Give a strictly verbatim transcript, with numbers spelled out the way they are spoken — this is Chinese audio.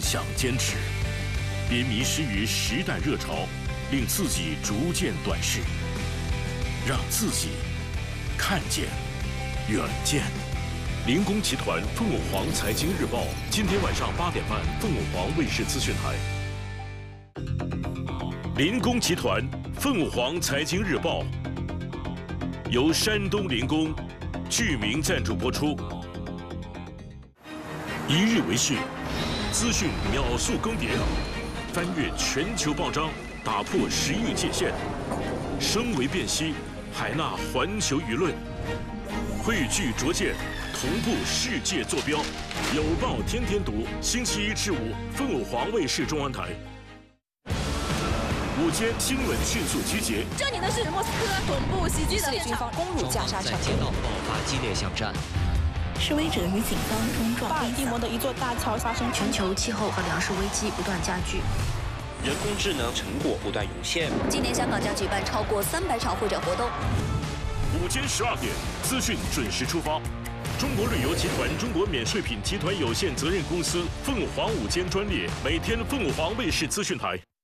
想坚持，别迷失于时代热潮，令自己逐渐短视，让自己看见远见。林工集团凤凰凰财经日报，今天晚上八点半，凤凰凰卫视资讯台。林工集团凤凰凰财经日报由山东林工居民赞助播出。一日为讯，资讯秒速更迭，翻越全球报章，打破时域界限，声为辨析，海纳环球舆论，汇聚拙见，同步世界坐标。有报天天读，星期一至五，凤凰凰卫视中文台。午间新闻迅速集结。 这里的是莫斯科总部袭击的军方攻入加沙城， 在街道爆发激烈巷战。 示威者与警方冲撞。 巴尔的摩的一座大桥发生全球气候和粮食危机不断加剧， 人工智能成果不断涌现。 今年香港将举办超过三百场会展活动。 午间十二点，资讯准时出发。中国旅游集团中国免税品集团有限责任公司凤凰午间专列，每天凤凰卫视资讯台。